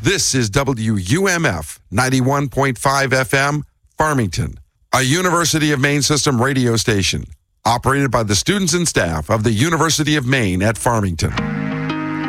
This is WUMF 91.5 FM, Farmington, a University of Maine system radio station operated by the students and staff of the University of Maine at Farmington.